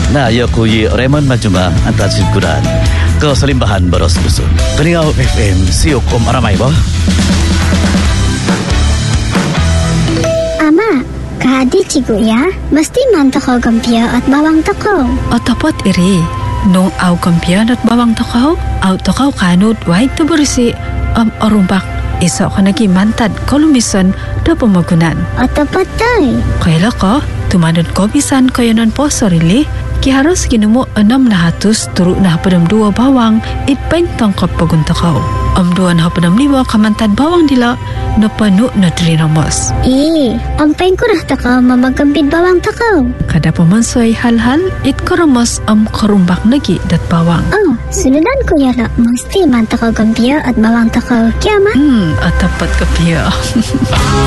Na ya kuyi Raymond Majuma antar sikuran ke selimbahan Baros Dusun. Keningau FM siok aramai boh. Ama, kahadi cigu ya, mesti mantok gampia at bawang toko. Otopot iri, nung au gampia at bawang toko, au toko kanut wai tu berisi orumbak. Isok ko nagi mantad kolumison do pemagunan. Otopot tay. Kaya ko, tumanod ko bisan ko yanon po sorili, ki harus ginumo 600 turuk na hapadam 2 bawang, itpain tangkap pagunta ko. Duan hapadam 5 kamantad bawang dila, no panu na trinamos. Ampain ko na takaw mamagampid bawang takaw. Kada pamansoy hal-hal, it koramos karumbak nagi dat bawang. Sunudan ko yala, mesti mantakaw gampia at bawang takaw. Kaya ma? Atapat kapiya.